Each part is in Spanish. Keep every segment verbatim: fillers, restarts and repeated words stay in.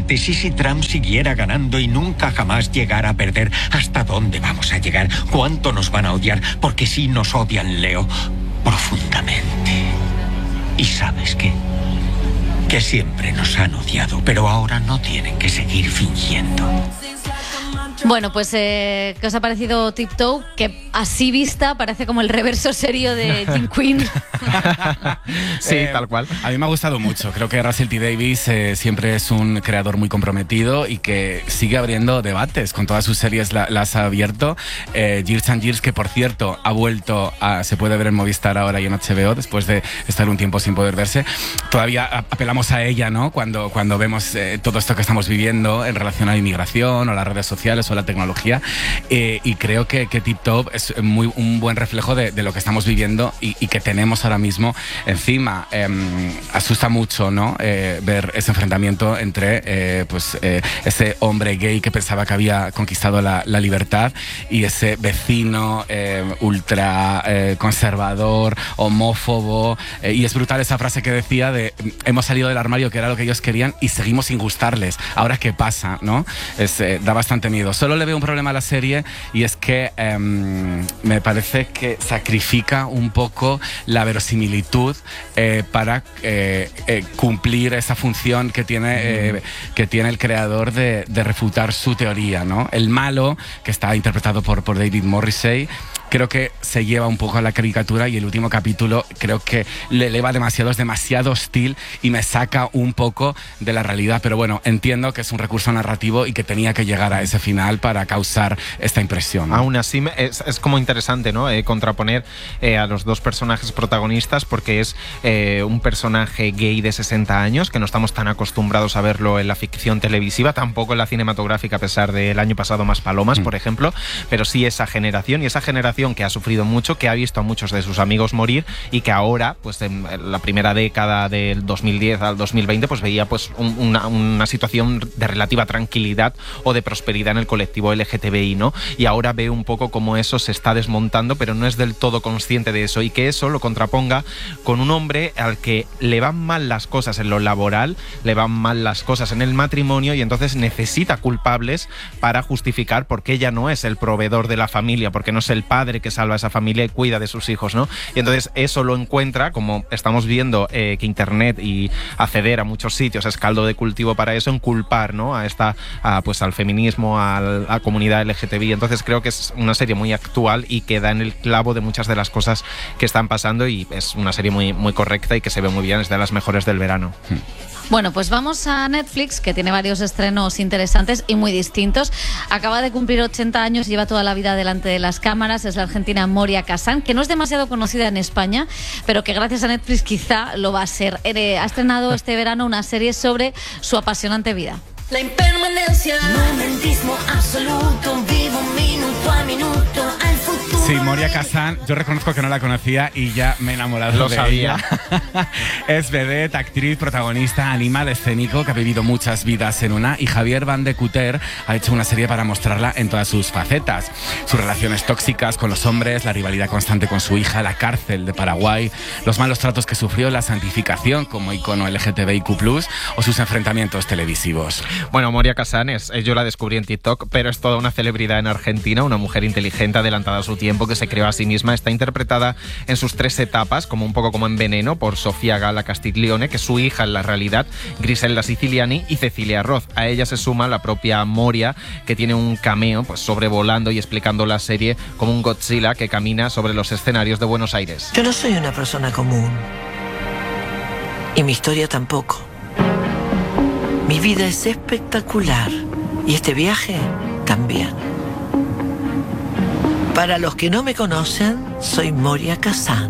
antes, y si Trump siguiera ganando y nunca jamás llegara a perder, ¿hasta dónde vamos a llegar? ¿Cuánto nos van a odiar? Porque sí nos odian, Leo, profundamente. ¿Y sabes qué? Que siempre nos han odiado, pero ahora no tienen que seguir fingiendo. Bueno, pues, eh, ¿qué os ha parecido Tiptoe? Que así vista parece como el reverso serio de Jim Quinn. Sí, eh, tal cual. A mí me ha gustado mucho. Creo que Russell T. Davies eh, siempre es un creador muy comprometido y que sigue abriendo debates. Con todas sus series la, las ha abierto. Eh, Years and Years, que por cierto ha vuelto a... Se puede ver en Movistar ahora y en H B O después de estar un tiempo sin poder verse. Todavía apelamos a ella, ¿no? Cuando, cuando vemos eh, todo esto que estamos viviendo en relación a la inmigración o las redes sociales o la tecnología, eh, y creo que, que Tiptoe es muy, un buen reflejo de, de lo que estamos viviendo y, y que tenemos ahora mismo encima. Eh, asusta mucho, ¿no? Eh, ver ese enfrentamiento entre eh, pues, eh, ese hombre gay que pensaba que había conquistado la, la libertad y ese vecino eh, ultra eh, conservador, homófobo, eh, y es brutal esa frase que decía de hemos salido del armario, que era lo que ellos querían, y seguimos sin gustarles. Ahora, ¿qué pasa? ¿No? Es, eh, da bastante miedo. Solo le veo un problema a la serie, y es que eh, me parece que sacrifica un poco la verosimilitud eh, para eh, eh, cumplir esa función que tiene, eh, que tiene el creador de, de refutar su teoría, ¿no? El malo, que está interpretado por, por David Morrissey, creo que se lleva un poco a la caricatura, y el último capítulo creo que le eleva demasiado, es demasiado hostil y me saca un poco de la realidad. Pero bueno, entiendo que es un recurso narrativo y que tenía que llegar a ese final para causar esta impresión, ¿no? Aún así es, es como interesante, ¿no? Eh, contraponer eh, a los dos personajes protagonistas, porque es eh, un personaje gay de sesenta años, que no estamos tan acostumbrados a verlo en la ficción televisiva, tampoco en la cinematográfica, a pesar del año pasado Más Palomas, mm. por ejemplo, pero sí esa generación, y esa generación que ha sufrido mucho, que ha visto a muchos de sus amigos morir, y que ahora, pues en la primera década del dos mil diez al dos mil veinte, pues veía pues un, una, una situación de relativa tranquilidad o de prosperidad en el colectivo L G T B I, ¿no? Y ahora ve un poco cómo eso se está desmontando, pero no es del todo consciente de eso, y que eso lo contraponga con un hombre al que le van mal las cosas en lo laboral, le van mal las cosas en el matrimonio, y entonces necesita culpables para justificar por qué ella no es el proveedor de la familia, porque no es el padre que salva a esa familia y cuida de sus hijos, ¿no? Y entonces eso lo encuentra, como estamos viendo eh, que internet y acceder a muchos sitios es caldo de cultivo para eso, en culpar, ¿no? A esta, a, pues al feminismo, a la comunidad L G T B I. Entonces creo que es una serie muy actual y que da en el clavo de muchas de las cosas que están pasando, y es una serie muy, muy correcta y que se ve muy bien, es de las mejores del verano. Hmm. Bueno, pues vamos a Netflix, que tiene varios estrenos interesantes y muy distintos. Acaba de cumplir ochenta años, lleva toda la vida delante de las cámaras. Es la argentina Moria Kazan, que no es demasiado conocida en España, pero que gracias a Netflix quizá lo va a ser. Eh, ha estrenado este verano una serie sobre su apasionante vida. La impermanencia, momentismo absoluto, vivo minuto a minuto al futuro. Sí, Moria Kazan, yo reconozco que no la conocía y ya me he enamorado Lo de sabía. ella. Es vedette, actriz, protagonista, animal escénico, que ha vivido muchas vidas en una, y Javier Van de Cuter ha hecho una serie para mostrarla en todas sus facetas. Sus relaciones tóxicas con los hombres, la rivalidad constante con su hija, la cárcel de Paraguay, los malos tratos que sufrió, la santificación como icono L G T B I Q plus, o sus enfrentamientos televisivos. Bueno, Moria Kazan es, yo la descubrí en TikTok, pero es toda una celebridad en Argentina, una mujer inteligente, adelantada a su tiempo, que se creó a sí misma. Está interpretada en sus tres etapas, como un poco como en Veneno, por Sofía Gala Castiglione, que es su hija en la realidad, Griselda Siciliani y Cecilia Roth. A ella se suma la propia Moria, que tiene un cameo pues sobrevolando y explicando la serie como un Godzilla que camina sobre los escenarios de Buenos Aires. Yo no soy una persona común, y mi historia tampoco. Mi vida es espectacular, y este viaje también. Para los que no me conocen, soy Moria Kazan.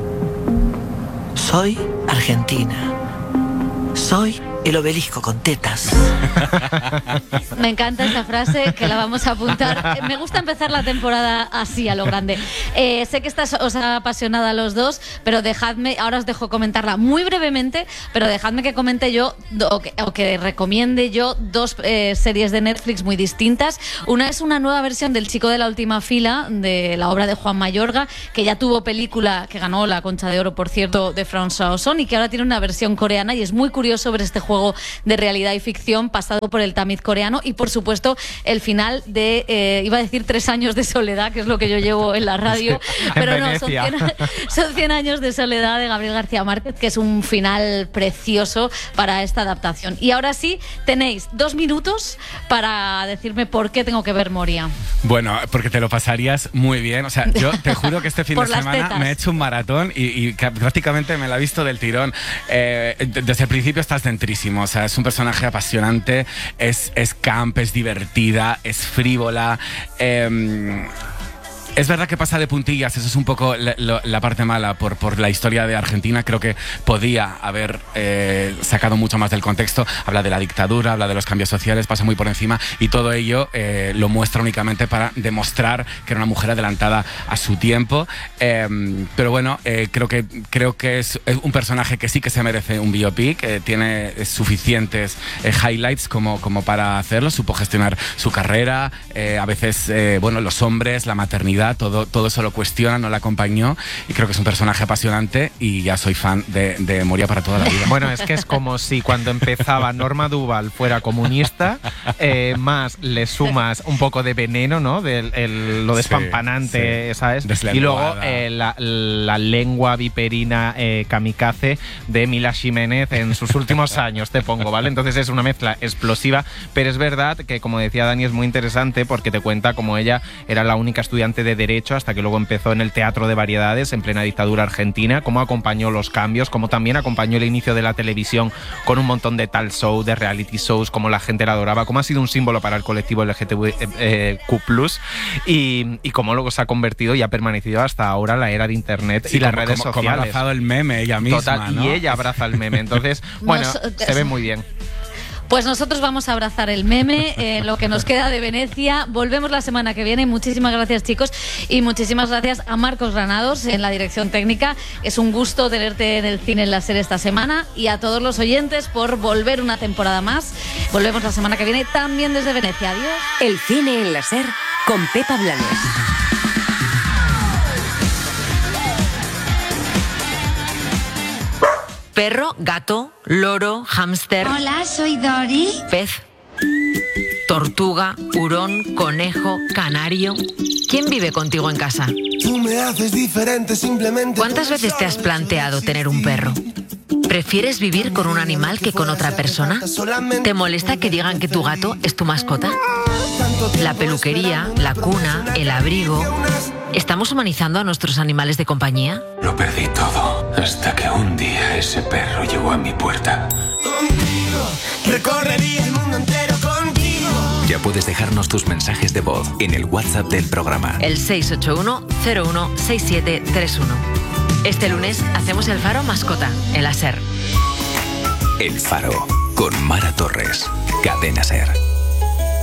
Soy argentina. Soy el obelisco con tetas. Me encanta esta frase, que la vamos a apuntar. Me gusta empezar la temporada así, a lo grande. Eh, sé que esta os ha apasionado a los dos, pero dejadme, ahora os dejo comentarla muy brevemente, pero dejadme que comente yo, o que, o que recomiende yo, dos eh, series de Netflix muy distintas. Una es una nueva versión del Chico de la última fila, de la obra de Juan Mayorga, que ya tuvo película, que ganó la Concha de Oro, por cierto, de François Ozon, y que ahora tiene una versión coreana, y es muy curioso ver este juego juego de realidad y ficción pasado por el tamiz coreano y, por supuesto, el final de, eh, iba a decir tres años de soledad, que es lo que yo llevo en la radio, pero no, son cien, son cien años de soledad de Gabriel García Márquez, que es un final precioso para esta adaptación. Y ahora sí, tenéis dos minutos para decirme por qué tengo que ver Moria. Bueno, porque te lo pasarías muy bien. O sea, yo te juro que este fin de semana tetas. me he hecho un maratón y, y prácticamente me la he visto del tirón. Eh, desde el principio estás dentrísimo. O sea, es un personaje apasionante, es, es camp, es divertida, es frívola. Eh, Es verdad que pasa de puntillas, eso es un poco la, la, la parte mala por, por la historia de Argentina. Creo que podía haber eh, sacado mucho más del contexto. Habla de la dictadura, habla de los cambios sociales, pasa muy por encima y todo ello eh, lo muestra únicamente para demostrar que era una mujer adelantada a su tiempo. Eh, pero bueno, eh, creo que, creo que es, es un personaje que sí que se merece un biopic, eh, tiene suficientes eh, highlights como, como para hacerlo, supo gestionar su carrera, eh, a veces, eh, bueno, los hombres, la maternidad, Todo, todo eso lo cuestiona, no la acompañó y creo que es un personaje apasionante y ya soy fan de, de Moria para toda la vida. Bueno, es que es como si cuando empezaba Norma Duval fuera comunista, eh, más le sumas un poco de veneno, ¿no? De el, lo despampanante, sí, sí. ¿sabes? Y luego eh, la, la lengua viperina eh, kamikaze de Mila Jiménez en sus últimos años, te pongo, ¿vale? Entonces es una mezcla explosiva, pero es verdad que, como decía Dani, es muy interesante porque te cuenta cómo ella era la única estudiante de Derecho hasta que luego empezó en el teatro de variedades en plena dictadura argentina, cómo acompañó los cambios, cómo también acompañó el inicio de la televisión con un montón de tal show, de reality shows, cómo la gente la adoraba, cómo ha sido un símbolo para el colectivo L G T B Q plus, y, y cómo luego se ha convertido y ha permanecido hasta ahora la era de internet sí, y las como, redes como, sociales. Como ha abrazado el meme ella misma, Total, ¿no? Y ella abraza el meme, entonces, bueno, Nos, se ve muy bien. Pues nosotros vamos a abrazar el meme, eh, lo que nos queda de Venecia. Volvemos la semana que viene. Muchísimas gracias, chicos, y muchísimas gracias a Marcos Granados en la dirección técnica. Es un gusto tenerte en el cine en la serie esta semana, y a todos los oyentes por volver una temporada más. Volvemos la semana que viene también desde Venecia. Adiós. El cine en la SER con Pepa Blanes. Perro, gato, loro, hámster. Hola, soy Dori. Pez, tortuga, hurón, conejo, canario. ¿Quién vive contigo en casa? Tú me haces diferente, simplemente. ¿Cuántas veces te has planteado tener un perro? ¿Prefieres vivir con un animal que con otra persona? ¿Te molesta que digan que tu gato es tu mascota? La peluquería, la cuna, el abrigo... ¿Estamos humanizando a nuestros animales de compañía? Lo perdí todo, hasta que un día ese perro llegó a mi puerta. Contigo, recorrería el mundo entero contigo. Ya puedes dejarnos tus mensajes de voz en el WhatsApp del programa. El seis ocho uno cero uno seis siete tres uno. Este lunes hacemos el Faro Mascota en la SER. El Faro, con Mara Torres, Cadena SER.